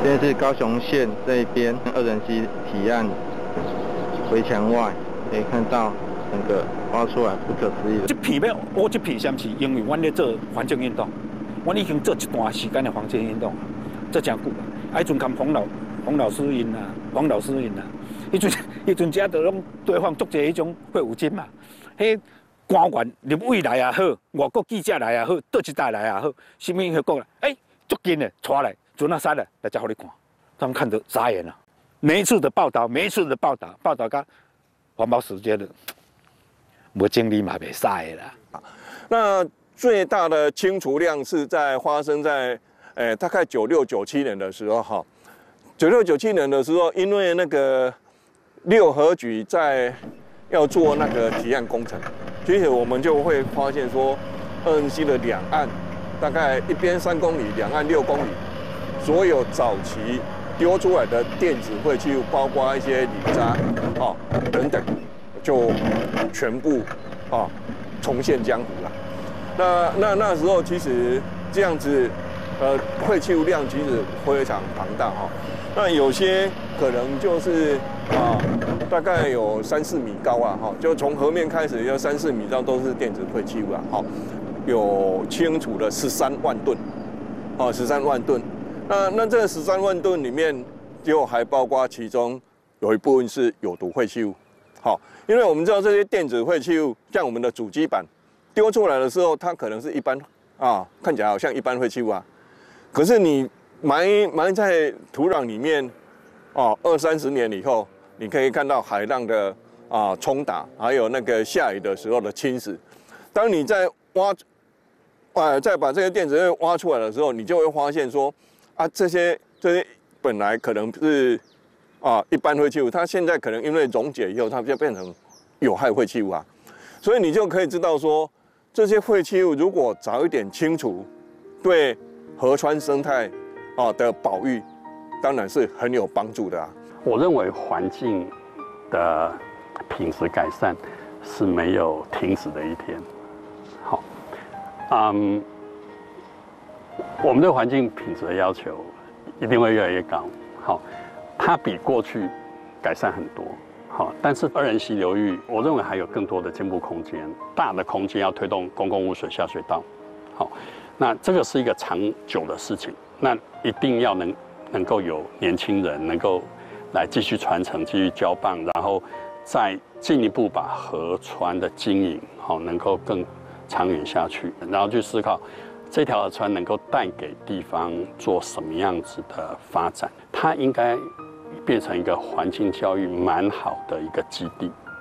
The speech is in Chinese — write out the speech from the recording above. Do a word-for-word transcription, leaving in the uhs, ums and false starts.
这是高雄县这一边二人溪堤岸围墙外，可以看到整个挖出来，不可思议。 这片要挖这片，是因为阮咧做环境运动，阮已经做一段时间的环境运动，做真久啊。啊，迄阵跟洪老洪老师因啊，黄老师因啊，迄阵迄阵遮都拢堆放足侪迄种废物金嘛，迄。官员、立委来也好，外国记者来也好，倒一代来也好，什么迄个来，哎，足紧的带来，准啊塞了，大家好你看，他们看得傻眼了。每一次的报道，每一次的报道，报道到环保时间的，无精力嘛，袂使的啦。 那最大的清除量是在发生在，呃，大概九六九七年的时候，哈，九六九七年的时候，因为那个六合局在要做那个堤岸工程。其实我们就会发现说，二人溪的两岸大概一边三公里，两岸六公里，所有早期丢出来的电子废弃物，包括一些铝渣啊等等，就全部啊重现江湖了。那那那时候其实这样子，呃，废弃物量其实非常庞大哈。那有些可能就是啊。大概有三四米高啊，哈，就从河面开始要三四米高都是电子废弃物啊，哈，有清除了十三万吨，哦，十三万吨。那那这十三万吨里面，就还包括其中有一部分是有毒废弃物，好，因为我们知道这些电子废弃物，像我们的主机板丢出来的时候，它可能是一般啊，看起来好像一般废弃物啊，可是你埋埋在土壤里面，哦，二三十年以后。你可以看到海浪的啊冲打，还有那个下雨的时候的侵蚀。当你在挖，呃，再把这些电子废挖出来的时候，你就会发现说，啊，这些这些本来可能是啊一般废弃物，它现在可能因为溶解以后，它就变成有害废弃物啊。所以你就可以知道说，这些废弃物如果早一点清除，对河川生态啊的保育，当然是很有帮助的啊。 我认为环境的品质改善是没有停止的一天。好，嗯，我们对环境品质的要求一定会越来越高。好，它比过去改善很多。好，但是二人溪流域，我认为还有更多的进步空间，大的空间要推动公共污水下水道。好，那这个是一个长久的事情，那一定要能能够有年轻人能够。来继续传承，继续交棒，然后再进一步把河川的经营好能够更长远下去，然后去思考这条河川能够带给地方做什么样子的发展，它应该变成一个环境教育蛮好的一个基地。